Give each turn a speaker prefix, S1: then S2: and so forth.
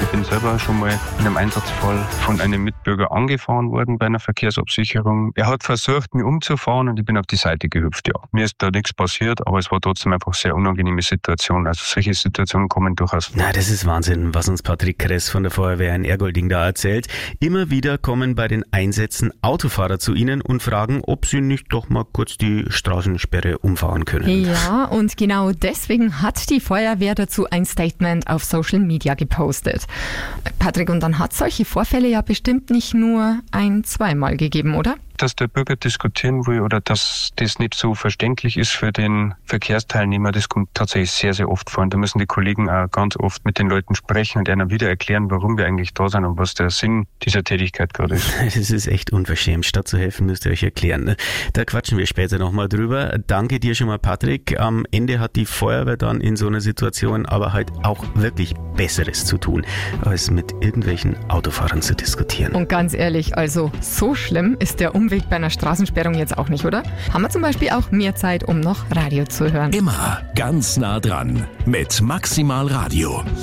S1: bin selber schon mal in einem Einsatzfall von einem Mitbürger angefahren worden bei einer Verkehrsabsicherung. Er hat versucht, mich umzufahren und ich bin auf die Seite gehüpft, ja. Mir ist da nichts passiert, aber es war trotzdem einfach eine sehr unangenehme Situation. Also solche Situationen kommen durchaus vor.
S2: Na, das ist Wahnsinn, was uns Patrick Kress von der Feuerwehr in Ergolding da erzählt. Immer wieder kommen bei den Einsätzen Autofahrer zu Ihnen und fragen, ob Sie nicht doch mal kurz die Straßensperre umfahren können.
S3: Ja, und genau deswegen hat die Feuerwehr dazu ein Statement auf Social Media gepostet. Patrick, und dann hat solche Vorfälle ja bestimmt nicht nur zweimal gegeben, oder?
S1: Dass der Bürger diskutieren will oder dass das nicht so verständlich ist für den Verkehrsteilnehmer, das kommt tatsächlich sehr, sehr oft vor. Und da müssen die Kollegen auch ganz oft mit den Leuten sprechen und ihnen wieder erklären, warum wir eigentlich da sind und was der Sinn dieser Tätigkeit gerade ist.
S2: Das ist echt unverschämt. Statt zu helfen, müsst ihr euch erklären. Da quatschen wir später nochmal drüber. Danke dir schon mal, Patrick. Am Ende hat die Feuerwehr dann in so einer Situation aber halt auch wirklich Besseres zu tun, als mit irgendwelchen Autofahrern zu diskutieren.
S3: Und ganz ehrlich, also so schlimm ist der Umweg bei einer Straßensperrung jetzt auch nicht, oder? Haben wir zum Beispiel auch mehr Zeit, um noch Radio zu hören?
S4: Immer ganz nah dran mit Maximal Radio.